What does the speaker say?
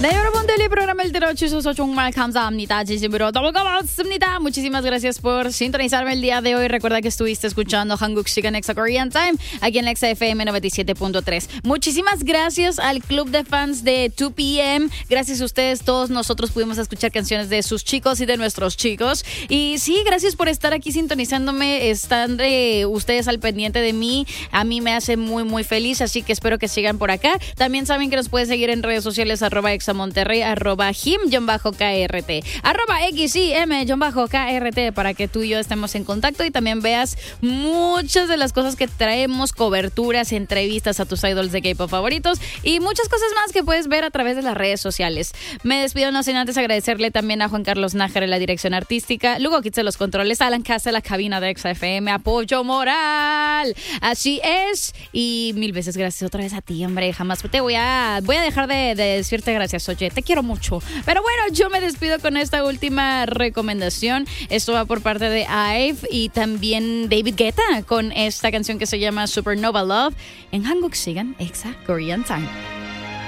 네, 여러분 데일리 프로그램을 들어주셔서 정말 감사합니다. 진심으로 너무 고맙습니다. Muchísimas gracias por sintonizarme el día de hoy. Recuerda que estuviste escuchando Hanguk Sigan Exa Korean Time aquí en Exa FM 97.3. Muchísimas gracias al club de fans de 2PM. Gracias a ustedes, todos nosotros pudimos escuchar canciones de sus chicos y de nuestros chicos. Y sí, gracias por estar aquí sintonizándome. Están ustedes al pendiente de mí. A mí me hace muy, muy feliz. Así que espero que sigan por acá. También saben que nos pueden seguir en redes sociales @examonterrey, @him_KRT, @XIM_KRT para que tú y yo estemos en contacto y también veas muchas de las cosas que traemos, coberturas, entrevistas a tus idols de K-pop favoritos y muchas cosas más que puedes ver a través de las redes sociales. Me despido no sin antes agradecerle también a Juan Carlos Nájar en la dirección artística, Lugo Kitz en los controles, Alan Casa en la cabina de Exa FM, apoyo moral. Así es. Y mil veces gracias otra vez a ti, hombre. Jamás te voy a dejar de decirte gracias, oye, te quiero mucho. Pero bueno, yo me despido con esta última recomendación. Esto va por parte de IVE y también David Guetta con esta canción que se llama Supernova Love en Hanguk Sigan Exa Korean Time.